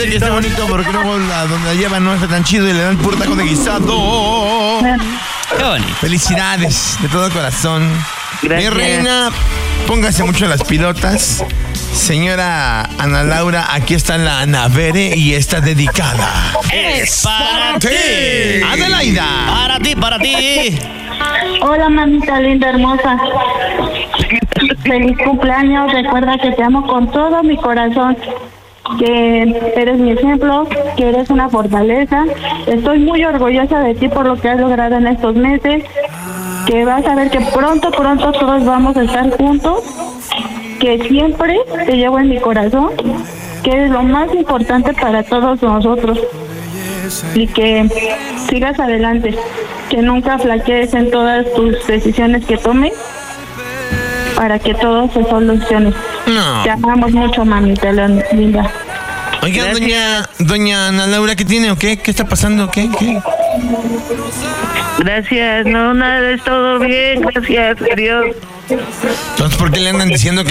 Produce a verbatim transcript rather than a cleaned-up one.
dice que está bonito porque luego la, donde la llevan no está tan chido y le dan puro taco de guisado. Qué bonito. Felicidades de todo corazón. Gracias. Mi reina, póngase mucho las pilotas. Señora Ana Laura, aquí está la Anavere y está dedicada. Es para ti. Adelaida. Para ti, para ti. Hola, mamita linda, hermosa. Feliz cumpleaños. Recuerda que te amo con todo mi corazón. Que eres mi ejemplo, que eres una fortaleza. Estoy muy orgullosa de ti por lo que has logrado en estos meses. Que vas a ver que pronto, pronto todos vamos a estar juntos. Que siempre te llevo en mi corazón. Que es lo más importante para todos nosotros. Y que sigas adelante. Que nunca flaquees en todas tus decisiones que tomes. Para que todo se solucione. No. Te amamos mucho, mamita linda. Oiga, doña, doña Ana Laura, ¿qué tiene o qué? ¿Qué está pasando? ¿Qué? ¿Qué? Gracias, no, nada, es todo bien, gracias, adiós. Entonces, ¿por qué le andan diciendo que